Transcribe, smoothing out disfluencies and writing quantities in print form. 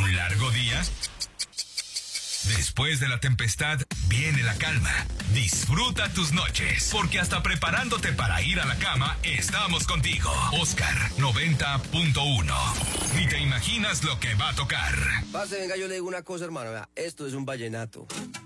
¿Un largo día? Después de la tempestad, viene la calma. Disfruta tus noches, porque hasta preparándote para ir a la cama, estamos contigo. Oscar 90.1. Ni te imaginas lo que va a tocar. Pase, venga, yo le digo una cosa, hermano. Vea, esto es un vallenato.